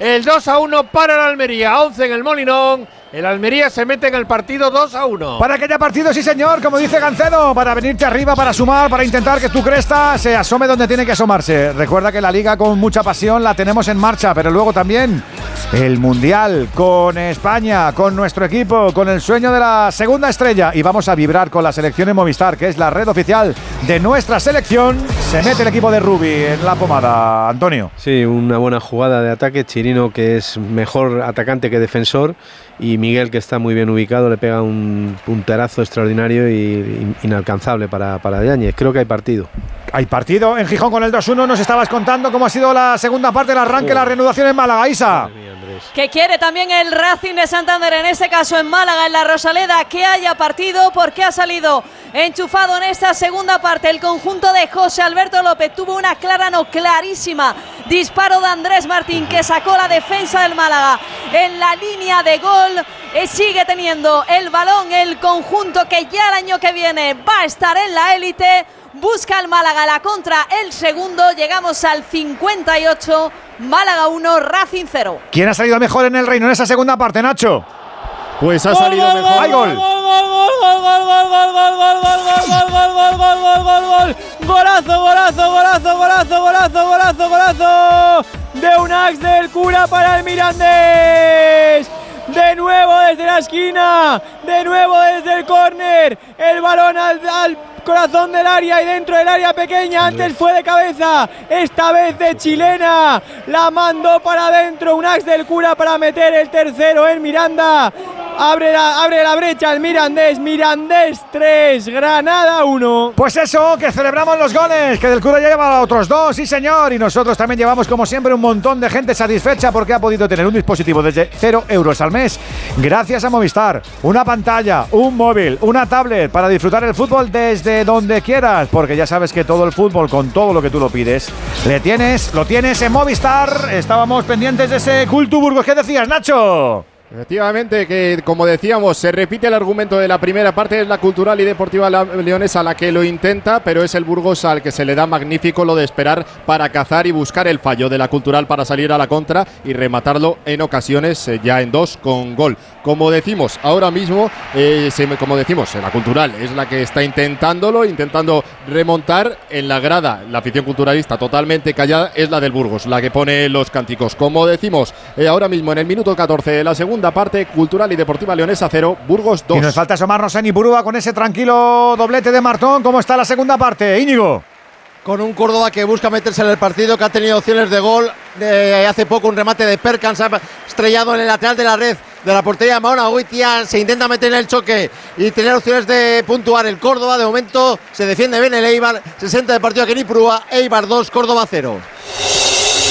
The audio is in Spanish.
el 2-1 para el Almería, 11 en el Molinón. El Almería se mete en el partido 2-1. Para que haya partido, sí señor, como dice Gancedo, para venirte arriba, para sumar, para intentar que tu cresta se asome donde tiene que asomarse. Recuerda que la Liga con mucha pasión la tenemos en marcha, pero luego también el Mundial con España, con nuestro equipo, con el sueño de la segunda estrella. Y vamos a vibrar con la selección en Movistar, que es la red oficial de nuestra selección. Se mete el equipo de Rubi en la pomada, Antonio. Sí, una buena jugada de ataque. Chirino, que es mejor atacante que defensor, y Miguel, que está muy bien ubicado, le pega un punterazo extraordinario y inalcanzable para Yáñez. Creo que hay partido. Hay partido en Gijón con el 2-1. Nos estabas contando cómo ha sido la segunda parte, el arranque, la reanudación en Málaga. Isa. Que quiere también el Racing de Santander, en este caso en Málaga, en la Rosaleda, que haya partido, porque ha salido enchufado en esta segunda parte el conjunto de José Alberto López. Tuvo una clara, no clarísima, disparo de Andrés Martín, que sacó la defensa del Málaga en la línea de gol. Sigue teniendo el balón el conjunto que ya el año que viene va a estar en la élite. Busca el Málaga la contra, el segundo. Llegamos al 58. Málaga 1, Racing 0. ¿Quién ha salido mejor en el Reino en esa segunda parte, Nacho? Pues ha salido mejor. ¡Hay gol! Golazo de Unax del Cura para el Mirandés. De nuevo desde la esquina, de nuevo desde el córner, el balón al corazón del área y dentro del área pequeña. Antes fue de cabeza, esta vez de chilena, la mandó para adentro Unax del Cura para meter el tercero en Miranda. Abre la brecha el Mirandés. Mirandés 3, Granada 1. Pues eso, que celebramos los goles, que del Cura ya lleva a otros 2, sí señor. Y nosotros también llevamos, como siempre, un montón de gente satisfecha porque ha podido tener un dispositivo desde 0 euros al mes gracias a Movistar. Una pantalla, un móvil, una tablet para disfrutar el fútbol desde donde quieras, porque ya sabes que todo el fútbol, con todo lo que tú lo pides, lo tienes en Movistar. Estábamos pendientes de ese Cultu Burgos. ¿Qué decías, Nacho? Efectivamente, que como decíamos, se repite el argumento de la primera parte. Es la Cultural y Deportiva Leonesa la que lo intenta, pero es el Burgos al que se le da magnífico lo de esperar para cazar y buscar el fallo de la Cultural para salir a la contra y rematarlo en ocasiones, ya en 2 con gol. Como decimos ahora mismo, la Cultural es la que está intentando remontar. En la grada, la afición culturalista totalmente callada, es la del Burgos, la que pone los cánticos. Como decimos, ahora mismo en el minuto 14 de la segunda parte, Cultural y Deportiva Leonesa 0, Burgos 2. Y nos falta asomarnos en Ipurúa con ese tranquilo doblete de Martón. ¿Cómo está la segunda parte, Íñigo? Con un Córdoba que busca meterse en el partido, que ha tenido opciones de gol. Hace poco un remate de Perkan, se ha estrellado en el lateral de la red de la portería de Mahona Goitia. Se intenta meter en el choque y tener opciones de puntuar el Córdoba. De momento se defiende bien el Eibar. 60 de partido aquí en Ipurúa. Eibar 2, Córdoba 0.